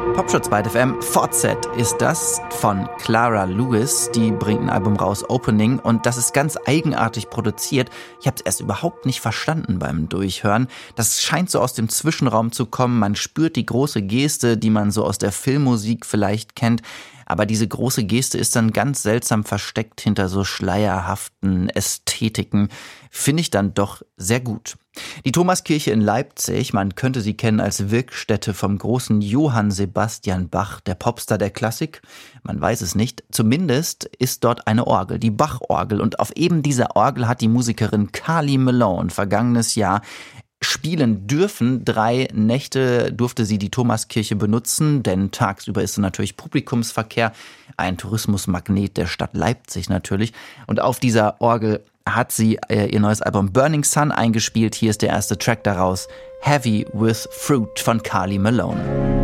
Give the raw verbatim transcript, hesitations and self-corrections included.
Popschutz bei F M. Fortset ist das von Clara Lewis. Die bringt ein Album raus, Opening, und das ist ganz eigenartig produziert. Ich habe es erst überhaupt nicht verstanden beim Durchhören. Das scheint so aus dem Zwischenraum zu kommen. Man spürt die große Geste, die man so aus der Filmmusik vielleicht kennt. Aber diese große Geste ist dann ganz seltsam versteckt hinter so schleierhaften Ästhetiken. Finde ich dann doch sehr gut. Die Thomaskirche in Leipzig, man könnte sie kennen als Wirkstätte vom großen Johann Sebastian Bach, der Popstar der Klassik. Man weiß es nicht. Zumindest ist dort eine Orgel, die Bach-Orgel. Und auf eben dieser Orgel hat die Musikerin Carly Malone vergangenes Jahr spielen dürfen. Drei Nächte durfte sie die Thomaskirche benutzen, denn tagsüber ist natürlich Publikumsverkehr, ein Tourismusmagnet der Stadt Leipzig natürlich. Und auf dieser Orgel hat sie äh, ihr neues Album Burning Sun eingespielt. Hier ist der erste Track daraus, Heavy with Fruit von Carly Malone.